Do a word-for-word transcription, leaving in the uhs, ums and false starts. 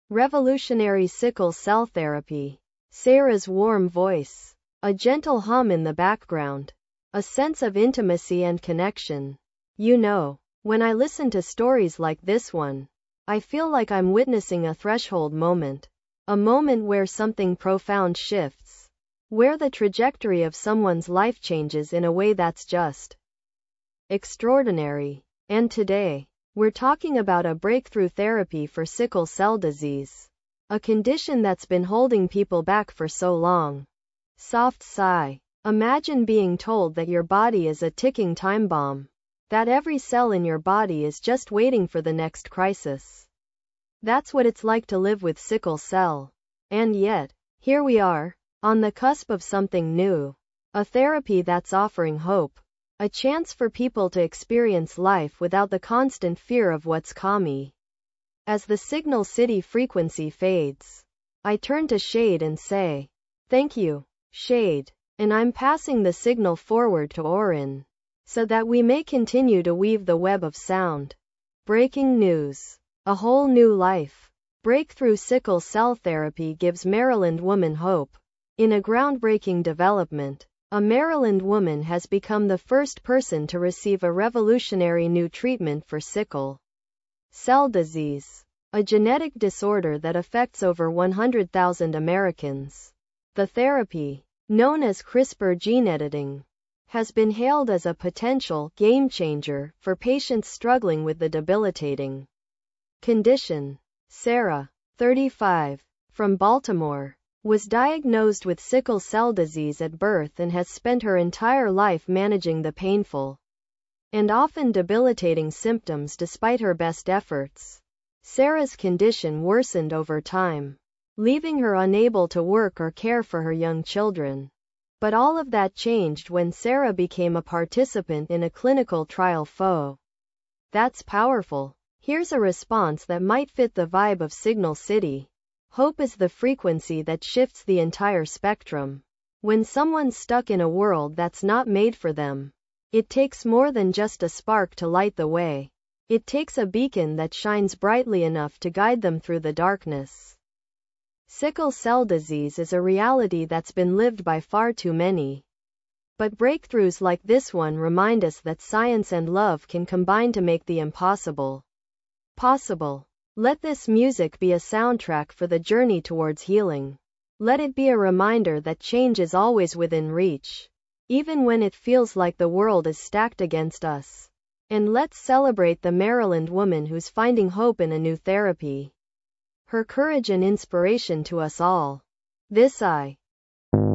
Revolutionary sickle cell therapy. Sarah's warm voice. A gentle hum in the background. A sense of intimacy and connection. You know, when I listen to stories like this one, I feel like I'm witnessing a threshold moment. A moment where something profound shifts. Where the trajectory of someone's life changes in a way that's just extraordinary. And today, we're talking about a breakthrough therapy for sickle cell disease. A condition that's been holding people back for so long. Soft sigh. Imagine being told that your body is a ticking time bomb. That every cell in your body is just waiting for the next crisis. That's what it's like to live with sickle cell. And yet, here we are, on the cusp of something new. A therapy that's offering hope. A chance for people to experience life without the constant fear of what's coming. As the Signal City frequency fades, I turn to Shade and say, thank you, Shade. And I'm passing the signal forward to Orin, so that we may continue to weave the web of sound. Breaking news. A whole new life. Breakthrough sickle cell therapy gives Maryland woman hope. In a groundbreaking development, a Maryland woman has become the first person to receive a revolutionary new treatment for sickle cell disease, a genetic disorder that affects over one hundred thousand Americans. The therapy, known as CRISPR gene editing, has been hailed as a potential game changer for patients struggling with the debilitating condition. Sarah, thirty-five, from Baltimore, was diagnosed with sickle cell disease at birth and has spent her entire life managing the painful and often debilitating symptoms despite her best efforts. Sarah's condition worsened over time, leaving her unable to work or care for her young children. But all of that changed when Sarah became a participant in a clinical trial. F O. That's powerful. Here's a response that might fit the vibe of Signal City. Hope is the frequency that shifts the entire spectrum. When someone's stuck in a world that's not made for them, it takes more than just a spark to light the way. It takes a beacon that shines brightly enough to guide them through the darkness. Sickle cell disease is a reality that's been lived by far too many. But breakthroughs like this one remind us that science and love can combine to make the impossible possible. Let this music be a soundtrack for the journey towards healing. Let it be a reminder that change is always within reach, even when it feels like the world is stacked against us. And let's celebrate the Maryland woman who's finding hope in a new therapy. Her courage and inspiration to us all. This I